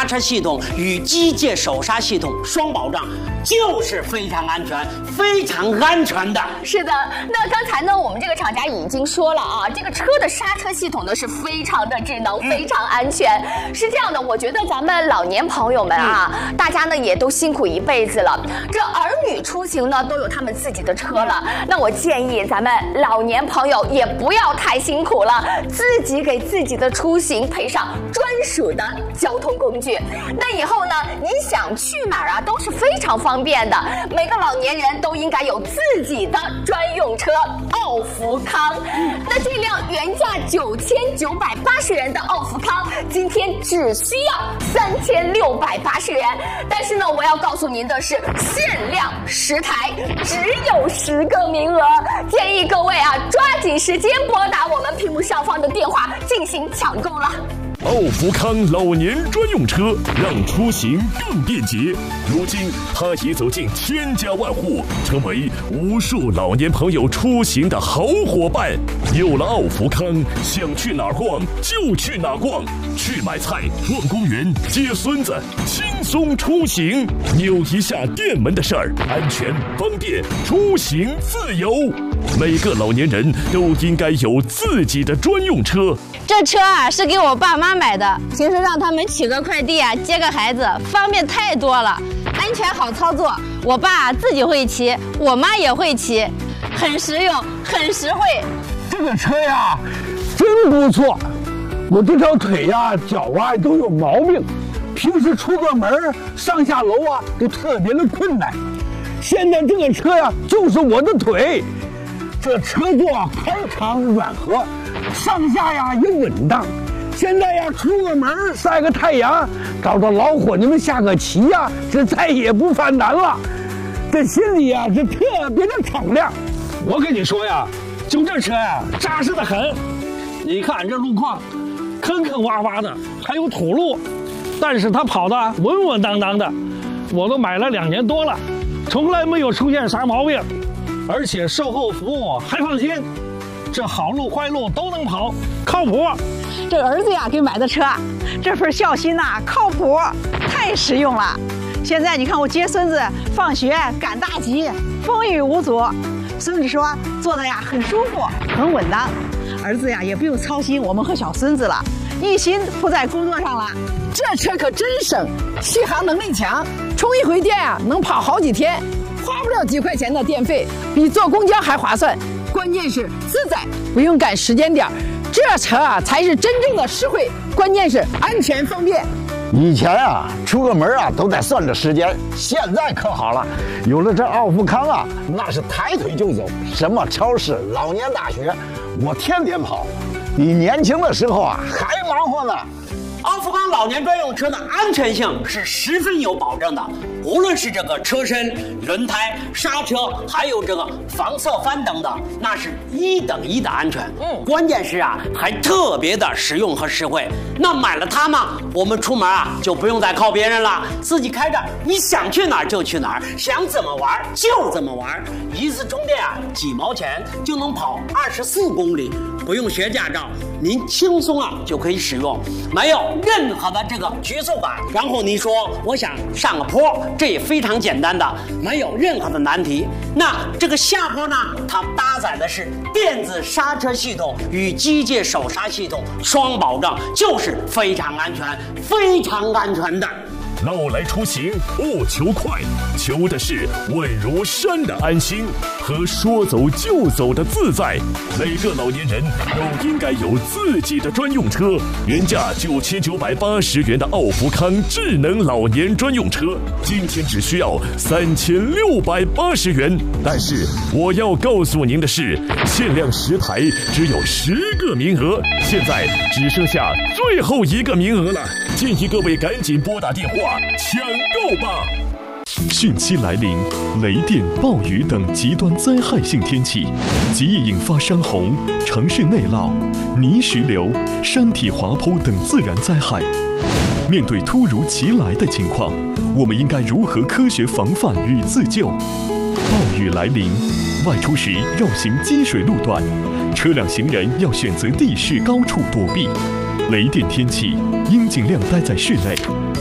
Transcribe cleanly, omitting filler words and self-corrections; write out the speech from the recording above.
刹车系统与机械手刹系统双保障，就是非常安全、非常安全的。 是的，那刚才呢，我们这个厂家已经说了啊，这个车的刹车系统呢是非常的智能、非常安全。是这样的，我觉得咱们老年朋友们啊，大家呢也都辛苦一辈子了，这儿女出行呢都有他们自己的车了，那我建议咱们老年朋友也不要太辛苦了，自己给自己的出行配上专属的交通工具。那以后呢，你想去哪儿啊，都是非常方便的。每个老年人都应该有自己的专用车奥福康。那这辆原价9980元的奥福康，今天只需要3680元。但是呢，我要告诉您的是，限量10台，只有10个名额，建议各位啊，抓紧时间拨打我们屏幕上方的电话进行抢购了。 奥福康老年专用车，让出行更便捷。如今，它已走进千家万户，成为无数老年朋友出行的好伙伴。有了奥福康，想去哪儿逛就去哪儿逛，去买菜、逛公园、接孙子，轻松出行。扭一下电门的事儿，安全、方便，出行自由。每个老年人都应该有自己的专用车。 这车啊是给我爸妈买的，平时让他们取个快递啊，接个孩子，方便太多了，安全好操作。我爸自己会骑，我妈也会骑，很实用，很实惠。 这个车呀，真不错。我这条腿呀、脚啊都有毛病，平时出个门上下楼啊都特别的困难。现在这个车呀，就是我的腿。这车座宽敞软和，上下呀也稳当。现在呀，出个门晒个太阳，找着老伙计们下个棋呀，这再也不犯难了。这心里呀是特别的敞亮。我跟你说呀，就这车呀，扎实的很。你看这路况，坑坑洼洼的，还有土路，但是它跑得稳稳当当的。我都买了2年多了，从来没有出现啥毛病。而且售后服务还放心，这好路坏路都能跑，靠谱。 这儿子呀给买的车，这份孝心呐，靠谱，太实用了。现在你看我接孙子放学赶大集，风雨无阻。孙子说坐的呀很舒服，很稳当。儿子呀也不用操心我们和小孙子了，一心扑在工作上了。 这车可真省，续航能力强，充一回电啊能跑好几天，花不了几块钱的电费，比坐公交还划算。关键是自在，不用赶时间点，这车啊才是真正的实惠，关键是安全方便。 以前啊，出个门啊都得算着时间，现在可好了，有了这奥福康啊，那是抬腿就走，什么超市、老年大学，我天天跑，比年轻的时候啊还忙活呢。 奥福康老年专用车的安全性是十分有保证的，无论是这个车身、轮胎、刹车，还有这个防侧翻等等，那是1等1的安全。关键是啊，还特别的实用和实惠。那买了它嘛，我们出门啊就不用再靠别人了，自己开着，你想去哪儿就去哪儿，想怎么玩就怎么玩。一次充电啊，几毛钱就能跑24公里，不用学驾照，您轻松啊就可以使用，没有任何的这个局促感。然后你说我想上个坡，这也非常简单的，没有任何的难题。那这个下坡呢，它搭载的是电子刹车系统与机械手刹系统双保障，就是非常安全、非常安全的。 闹来出行不求快，求的是稳如山的安心和说走就走的自在。每个老年人都应该有自己的专用车。原价9980元的奥福康智能老年专用车，今天只需要3680元。但是我要告诉您的是，限量10台，只有10个名额，现在只剩下最后1个名额了，建议各位赶紧拨打电话抢购吧！汛期来临，雷电、暴雨等极端灾害性天气，极易引发山洪、城市内涝、泥石流、山体滑坡等自然灾害。面对突如其来的情况，我们应该如何科学防范与自救？暴雨来临，外出时绕行积水路段，车辆行人要选择地势高处躲避。雷电天气应尽量待在室内。